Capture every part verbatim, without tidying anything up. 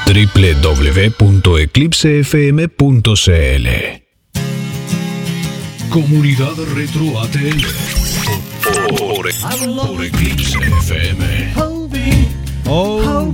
doble u doble u doble u punto eclipse f m punto c l. Comunidad Retro A T L por, por, por Eclipse F M. Oh,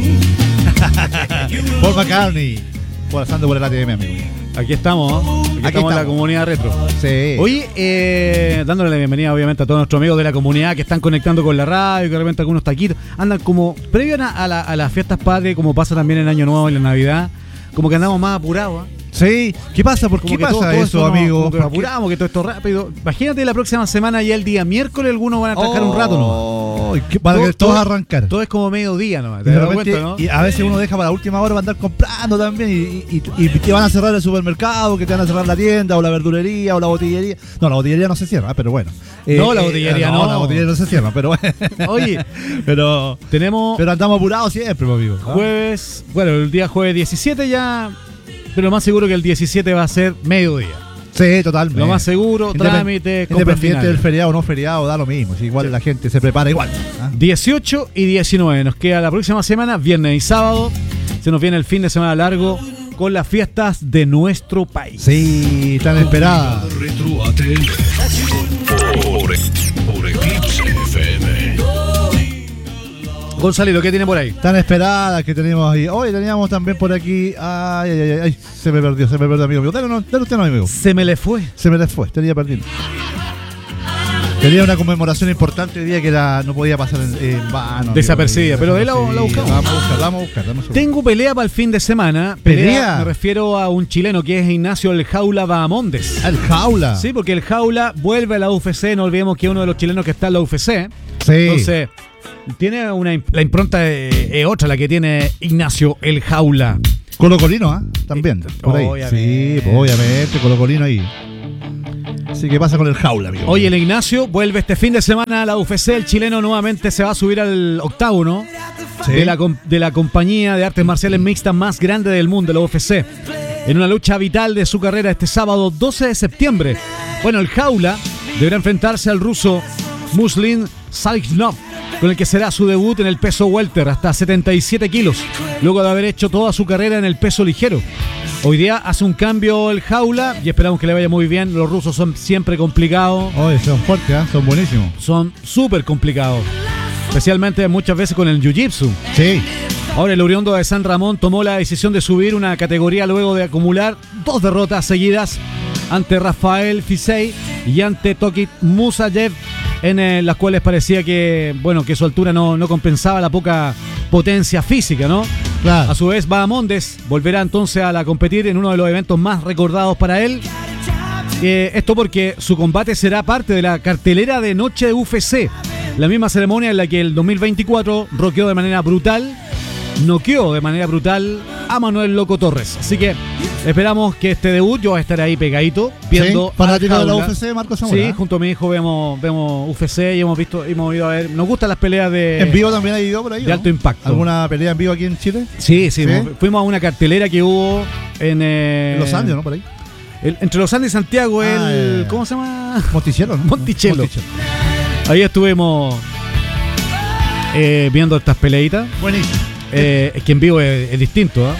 Paul McCartney, pasando por el A T M, amigo. Aquí estamos, ¿eh? Aquí, Aquí estamos, estamos en la comunidad retro. Sí. Oye, eh, dándole la bienvenida obviamente a todos nuestros amigos de la comunidad que están conectando con la radio, que de repente algunos taquitos andan como previo a, a, la, a las fiestas patrias, como pasa también en Año Nuevo y la Navidad, como que andamos más apurados, ¿eh? Sí, ¿qué pasa? ¿Por qué pasa todo, todo eso, amigo? Como que apuramos, que todo esto rápido. Imagínate la próxima semana, ya el día miércoles, algunos van a trabajar oh, un rato, ¿no? Para todo, que todos todo, arrancar. Todo es como mediodía, ¿no? ¿Te de das repente, cuenta, no? Y a veces uno deja para la última hora para andar comprando también y, y, y, y te van a cerrar el supermercado, que te van a cerrar la tienda o la verdulería o la botillería. No, la botillería no se cierra, pero bueno. Eh, no, la botillería eh, no, no. La botillería no se cierra, pero bueno. Oye, pero tenemos... Pero andamos apurados siempre, amigo. ¿No? Jueves, bueno, el día jueves diecisiete ya... Pero lo más seguro que el diecisiete va a ser mediodía. Sí, totalmente. Lo más seguro, Independ- trámite, independiente del feriado o no feriado, da lo mismo. Si igual sí. La gente se prepara igual. ¿Ah? dieciocho y diecinueve. Nos queda la próxima semana, viernes y sábado. Se nos viene el fin de semana largo con las fiestas de nuestro país. Sí, tan esperadas. Retro A T L por, por Eclipse F M. Gonzalito, ¿qué tiene por ahí? Tan esperadas que tenemos ahí. Hoy teníamos también por aquí. Ay, ay, ay, ay. Se me perdió, se me perdió, amigo mío. Dale, no, dale usted, no, amigo. Se me le fue. Se me le fue, tenía perdido. Tenía una conmemoración importante hoy día que era, no podía pasar en, en vano. Desapercibida, pero ahí la, la buscamos. Vamos a buscar, vamos a buscar. Vamos a Tengo pelea para el fin de semana. ¿Pelea? pelea. Me refiero a un chileno que es Ignacio El Jaula Bahamondes. El Jaula. Sí, porque el Jaula vuelve a la U F C. No olvidemos que es uno de los chilenos que está en la U F C. Sí. Entonces, tiene una la impronta es eh, otra, la que tiene Ignacio El Jaula. Colocolino, ¿ah? ¿eh? También. Eh, por ahí. Obviamente. Sí, pues, obviamente, Colocolino ahí. Así que pasa con el Jaula, amigo. Oye, el Ignacio vuelve este fin de semana a la U F C. El chileno nuevamente se va a subir al octágono ¿Sí? de, la, de la compañía de artes marciales mixtas más grande del mundo, la U F C. En una lucha vital de su carrera este sábado doce de septiembre. Bueno, el Jaula deberá enfrentarse al ruso Muslim Salikhov, con el que será su debut en el peso welter, hasta setenta y siete kilos, luego de haber hecho toda su carrera en el peso ligero. Hoy día hace un cambio el Jaula y esperamos que le vaya muy bien. Los rusos son siempre complicados. Oye, son fuertes, ¿eh? Son buenísimos. Son súper complicados, especialmente muchas veces con el jiu-jitsu. Sí. Ahora el oriundo de San Ramón tomó la decisión de subir una categoría luego de acumular dos derrotas seguidas ante Rafael Fizey y ante Tokit Musayev, en eh, las cuales parecía que, bueno, que su altura no, no compensaba la poca potencia física, ¿no? Claro. A su vez, Bahamondes volverá entonces a la competir en uno de los eventos más recordados para él. Eh, esto porque su combate será parte de la cartelera de noche de U F C, la misma ceremonia en la que el dos mil veinticuatro roqueó de manera brutal, noqueó de manera brutal a Manuel Loco Torres. Así que esperamos que este debut, yo voy a estar ahí pegadito viendo. ¿Sí? Fanático de la U F C, Marco Zamora. Sí, junto a mi hijo vemos, vemos U F C y hemos visto, hemos ido a ver. Nos gustan las peleas de. ¿En vivo también ha ido por ahí? De ¿no? alto impacto. ¿Alguna pelea en vivo aquí en Chile? Sí, sí. ¿Sí? Fuimos a una cartelera que hubo en. Eh, En Los Andes, ¿no? Por ahí. El, entre Los Andes y Santiago, Ah, el. eh. ¿Cómo se llama? Monticello, ¿no? Monticello. Monticello. Ahí estuvimos eh, viendo estas peleitas. Buenísimo. Eh, es que en vivo es, es distinto, ¿eh?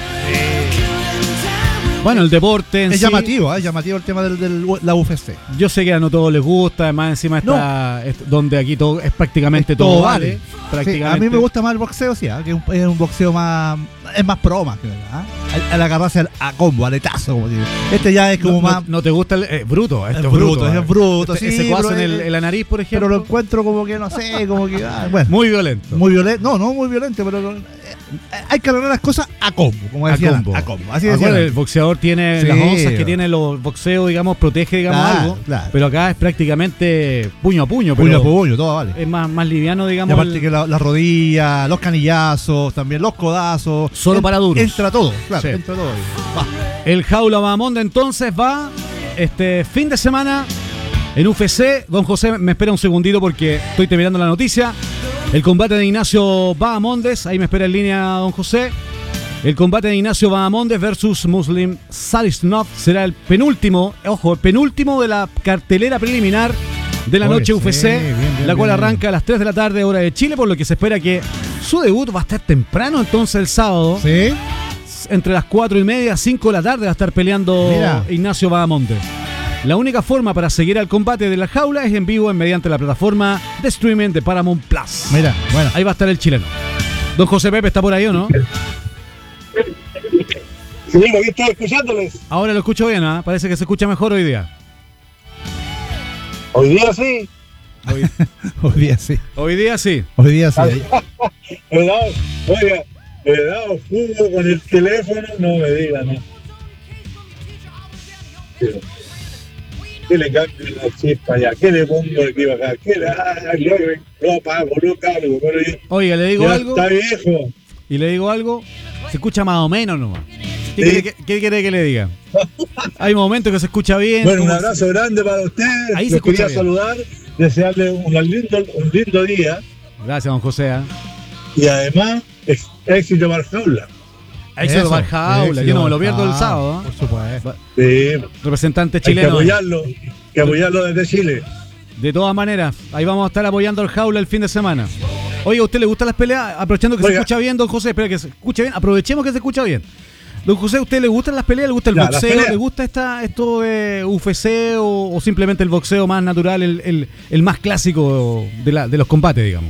Bueno, el deporte en Es sí, llamativo, ¿eh? Es llamativo el tema de del, la U F C. yo sé que a no todos les gusta, además encima está no. es, donde aquí todo es prácticamente Es todo, todo vale. vale. Prácticamente. Sí, a mí me gusta más el boxeo, sí, ¿eh? Que es un, es un boxeo más. Es más pro más que verdad. ¿Eh? Al, al agarrarse al, a combo, aletazo, como dice. Este ya es como no, más. No, no te gusta el. Es bruto, esto es es bruto, bruto. es ¿eh? bruto, Este, sí. ese codazo en, pero, el, en la nariz, por ejemplo. Pero lo encuentro como que, no sé, como que. Ah, bueno. Muy violento. Muy violento. No, no muy violento, pero. Eh, hay que agarrar las cosas a combo, como decía. A combo. A combo. Así Acuérdate, decía. el boxeador tiene Sí, las onzas que bueno. tiene los boxeos, digamos, protege, digamos, Claro, algo. claro. Pero acá es prácticamente puño a puño. Puño pero a puño, todo vale. es más, más liviano, Y digamos. aparte el- que la, la rodilla, los canillazos, también los codazos. Solo En- para duros. Entra todo, claro, Sí. entra todo. Va. El Jaula Bahamonde entonces va este fin de semana en U F C. Don José, me espera un segundito porque estoy terminando la noticia. El combate de Ignacio Bahamondes, ahí me espera en línea don José. El combate de Ignacio Bahamondes versus Muslim Salikhov será el penúltimo, ojo, el penúltimo de la cartelera preliminar de la Oye, noche U F C, sí, bien, bien, la cual bien, arranca a las tres de la tarde hora de Chile, por lo que se espera que su debut va a estar temprano entonces el sábado. ¿Sí? martes entre las cuatro y media, cinco de la tarde va a estar peleando Mira. Ignacio Bahamonde. La única forma para seguir al combate de la jaula es en vivo en mediante la plataforma de streaming de Paramount Plus. Mira, bueno. Ahí va a estar el chileno. Don José Pepe está por ahí, ¿o no? Sí, aquí estoy escuchándoles. Ahora lo escucho bien, ¿ah? Parece que se escucha mejor hoy día. Hoy día sí. Hoy, Hoy día sí. hoy día sí. Hoy día sí. Me he dado, oiga, me he dado jugo con el teléfono, no me diga, no. Pero, ¿qué le cambio la chispa ya? ¿Qué le pongo aquí acá? ¿Qué le ah, no, no pago, no cargo? Pero ya, Oiga, le digo ya algo está viejo. y le digo algo. Se escucha más o menos nomás. ¿Qué, Sí. quiere, que, ¿Qué quiere que le diga? Hay momentos que se escucha bien. Bueno, un como- abrazo grande para ustedes. Ahí se Los quería escucha bien. saludar, desearles un lindo, un lindo día Gracias, don José. ¿ah? y además ex- éxito para Jaula. Éxito Eso, para Jaula. éxito Yo no me lo para pierdo el Jaula, sábado. ¿ah? Por supuesto. Sí, Representante hay que chileno. apoyarlo, hay que apoyarlo desde Chile. De todas maneras, ahí vamos a estar apoyando al Jaula el fin de semana. Oiga, ¿a usted le gustan las peleas? Aprovechando que se Oiga. escucha bien, don José. Espera que se escuche bien. Aprovechemos que se escucha bien. Don José, ¿a usted le gustan las peleas? ¿Le gusta el Ya, las boxeo? peleas. ¿Le gusta esta, esto de U F C o, o simplemente el boxeo más natural, el, el, el más clásico de, la, de los combates, digamos?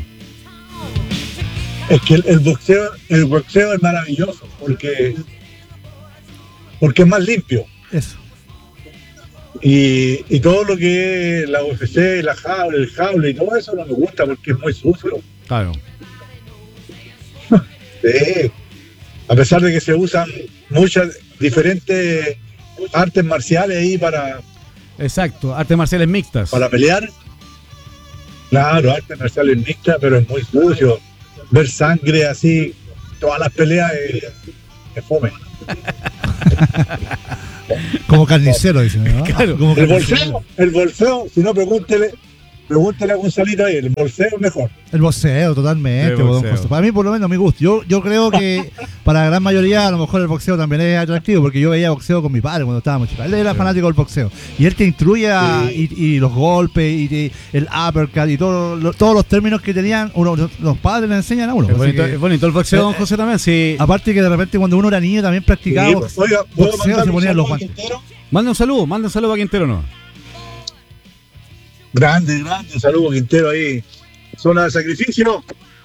Es que el, el boxeo, el boxeo es maravilloso porque, porque es más limpio. Eso. Y, y todo lo que es la U F C, la jaula, el jaula y todo eso no me gusta porque es muy sucio. Claro. Sí. A pesar de que se usan muchas diferentes artes marciales ahí para, Exacto. Artes marciales mixtas. para pelear. Claro, artes marciales mixtas, pero es muy sucio. Ver sangre así, todas las peleas es, es fome. Como carnicero, dicen, ¿no? Claro. Como El carnicero. bolseo, el bolseo, si no pregúntele, pregúntele a Gonzalito ahí, el bolseo es mejor. El boxeo, totalmente. El don boxeo. José. Para mí, por lo menos, mi gusto. Yo, yo creo que para la gran mayoría, a lo mejor el boxeo también es atractivo, porque yo veía boxeo con mi padre cuando estábamos chicos. Él era Sí. fanático del boxeo. Y él te instruye a- Sí. y, y los golpes, y te- el uppercut, y todo, lo- todos los términos que tenían, uno, los, los padres le enseñan a uno. Es Así bonito, que- es bonito el boxeo, don José, también. Sí. aparte que de repente cuando uno era niño también practicaba Sí, box- pues, oiga, ¿puedo boxeo, mandar se un ponían los saludo a guantes. Quintero? Manda un saludo, manda un saludo a Quintero, ¿no? Grande, grande, un saludo Quintero ahí. Zona de sacrificio,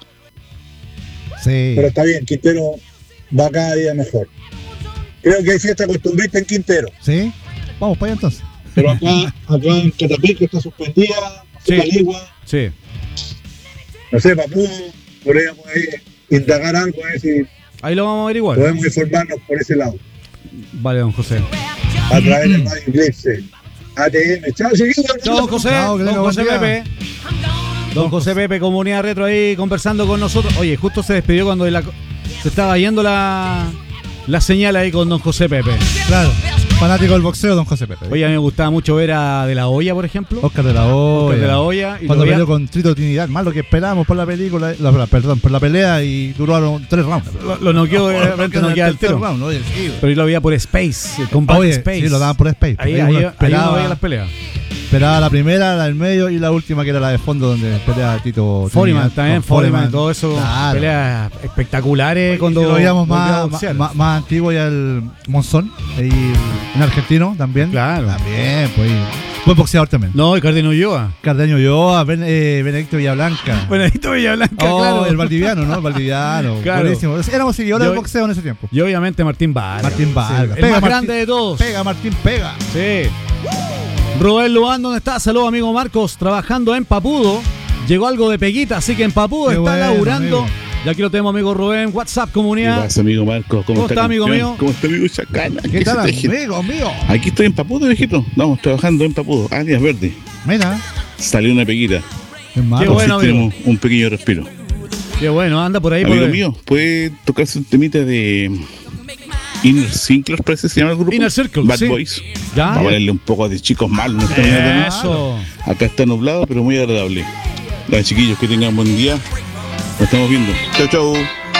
Sí. pero está bien, Quintero va cada día mejor. Creo que hay fiesta costumbrista en Quintero, ¿Sí? Vamos para allá entonces. pero acá, acá en Catapico está suspendida, Sí. Caligua, Sí. no sé, Papú, podríamos ahí indagar algo, a ver si Ahí lo vamos a averiguar. podemos informarnos por ese lado, Vale, don José. a través de Radio Eclipse, A T M. Chao, chiquillos. Chao, don José. Chao, que Don tenga buen José día. Pepe. Don José Pepe, Comunidad Retro ahí conversando con nosotros. Oye, justo se despidió cuando la- se estaba yendo la, la señal ahí con don José Pepe. Claro. Fanático del boxeo, don José Pepe. Oye, a mí me gustaba mucho ver a De La Hoya, por ejemplo. Oscar de la Hoya. Oscar de la Hoya. Y Cuando lo veía- peleó con Trito Trinidad, más lo que esperábamos por la película, la, la- perdón, por la pelea y duraron tres rounds. lo, lo noqueó, obviamente no queda el tercer tiro. round, oye, sí. Pero yo lo veía por Space, el Combat Oye, Space. sí, lo daban por Space. Ahí, Ahí ahí, uno ahí esperaba- uno veía las peleas. Esperaba la primera, la del medio y la última que era la de fondo donde pelea Tito Foreman Trinidad también, con Foreman, todo eso. Claro. Peleas espectaculares cuando Y lo veíamos volvió a más, boxear. más, más antiguo ya el Monzón, ahí en argentino también. Claro. También, pues. Buen boxeador también. No, y Cardenio Ulloa. Cardeño Ulloa, Ben, eh, Benedicto Villablanca. Benedito Villablanca, Oh, claro. el valdiviano, ¿no? El valdiviano. Claro. Buenísimo. Éramos seguidores Yo- del boxeo en ese tiempo. Y obviamente Martín Vargas. Martín Vargas. Sí, Pega, el más Martín. grande de todos. Pega, Martín, pega. Sí. Rubén Luán, ¿dónde está? Saludos, amigo Marcos. Trabajando en Papudo. Llegó algo de Peguita, así que en Papudo Qué está bueno, laburando. amigo. Y aquí lo tenemos, amigo Rubén. WhatsApp, ¿Qué comunidad. pasa, amigo Marcos? ¿Cómo, ¿Cómo está, amigo campeón? mío? ¿Cómo está, amigo Chacana? ¿Qué tal, se te- amigo mío? Aquí estoy en Papudo, viejito. Estamos trabajando en Papudo, áreas verdes. Mira, Salió una peguita. es malo. Qué Por bueno, si amigo. tenemos un pequeño respiro. Qué bueno, anda por ahí. Amigo por... mío, ¿puede tocarse un temita de Inner Circle, parece que se llama el grupo? Inner Circle, Bad sí. Boys. Ya. Vamos a ponerle un poco de chicos malos. en esta mañana también. Eso. Acá está nublado, pero muy agradable. Los chiquillos, que tengan buen día. Nos estamos viendo. Chau, chau.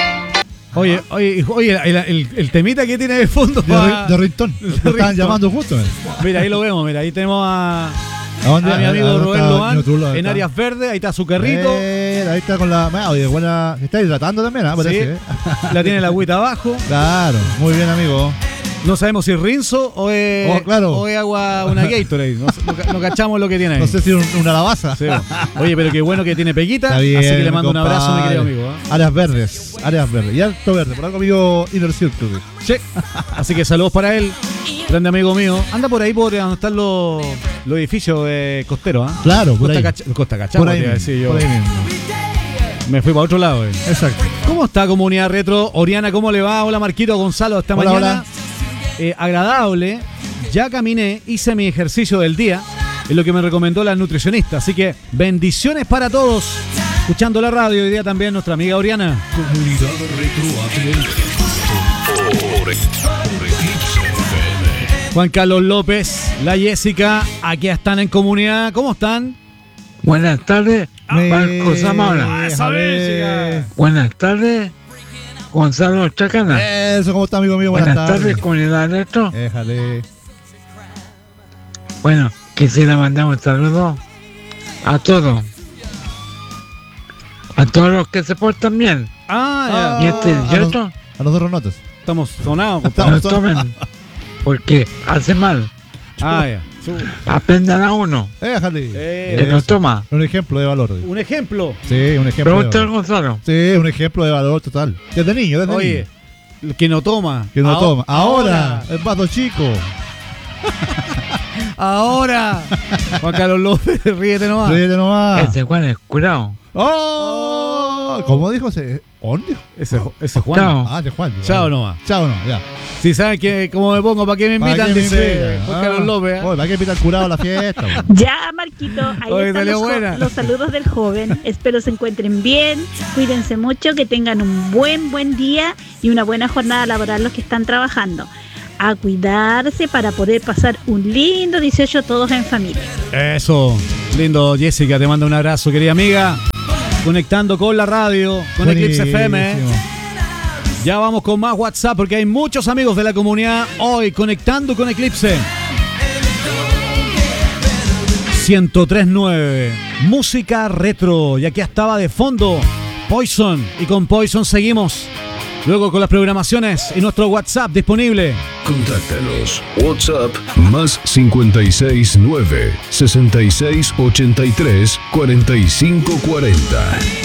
Oye, oye, oye, el, el- el temita que tiene de fondo. De, pa- Ri- de Rington. de Lo estaban Rington. llamando justo. eh. Mira, ahí lo vemos, mira, ahí tenemos a, ¿A dónde? a mi amigo ¿A dónde Rubén está Loan Ñutulo? en Está. áreas verdes, ahí está su carrito. bien, ahí está con la. Ah, oye, buena. Se está hidratando también, ¿ah? Parece, Sí. ¿eh? La tiene la agüita abajo. Claro, muy bien, amigo. No sabemos si es rinzo o es, Oh, claro. o es agua, una Gatorade. No, no ca- no cachamos lo que tiene ahí. No sé si un- una lavaza. Sí. Oye, pero qué bueno que tiene peguita. Está bien, así que le mando un abrazo, mi compadre. querido amigo. ¿eh? Áreas verdes, áreas verdes. Y alto verde, por algo amigo Inner Circle. Sí. Así que saludos para él. Grande amigo mío. Anda por ahí por donde están los, los edificios eh, costeros. ¿eh? Claro, por Costa, ahí. Cacha- Costa Cachagua, Por ahí, te iba a mismo, decir yo. por ahí mismo. Me fui para otro lado. eh. Exacto. ¿Cómo está comunidad retro? Oriana, ¿cómo le va? Hola Marquito, Gonzalo, esta Hola, mañana. hola. Eh, agradable. Ya caminé, hice mi ejercicio del día. Es lo que me recomendó la nutricionista. Así que bendiciones para todos. Escuchando la radio hoy día también nuestra amiga Oriana. Comunidad Retro A T L. Por, por Eclipse F M. Juan Carlos López, la Jessica, aquí están en comunidad. ¿Cómo están? Buenas tardes, Me- Marco Zamora. Déjame. Buenas tardes, Gonzalo Chacana. Eso, ¿cómo está, amigo mío? Buenas, Buenas tardes, comunidad retro. Déjale. Bueno, quisiera mandar un saludo a todos. A todos los que se portan bien. Ah, Y este a los- dieciocho A los dos ronotes. ya. Estamos sonados, compadre. no Estamos tomen, porque hace mal. Ah, ya. Su- Aprendan a uno Déjale. Eh, que no Eso. toma. Un ejemplo de valor. Un ejemplo. Sí, un ejemplo de Pregúntale a valor. Gonzalo. Sí, un ejemplo de valor total. Desde niño, desde Oye, niño. que no toma. Que no Aho- toma. Ahora, el vaso chico. Ahora. Juan Carlos López, ríete nomás. Ríete nomás. Ese Juan es curado. ¡Oh! ¿Cómo dijo ese? ¿On dijo? Ese, ese Juan. Chao. Ah, de Juan. Chao nomás. Chao no, ya. Si saben que cómo me pongo, ¿para qué me ¿Para invitan? qué me Dice invitan? Juan Ah. Carlos López. ¿eh? Oye, ¿para qué invitar al curado a la fiesta? güey? Ya, Marquito, ahí Oye, están salió los, jo- buena. los saludos del joven. Espero se encuentren bien, cuídense mucho, que tengan un buen, buen día y una buena jornada laboral los que están trabajando. A cuidarse para poder pasar un lindo dieciocho todos en familia. Eso. Lindo, Jessica, te mando un abrazo, querida amiga. Conectando con la radio, con Eclipse F M. ¿eh? Buenísimo. Ya vamos con más WhatsApp porque hay muchos amigos de la comunidad hoy conectando con Eclipse. ciento tres punto nueve, música retro. Y aquí estaba de fondo Poison. Y con Poison seguimos. Luego con las programaciones y nuestro WhatsApp disponible. Contáctanos. WhatsApp más cincuenta y seis nueve, sesenta y seis ochenta y tres, cuarenta y cinco cuarenta.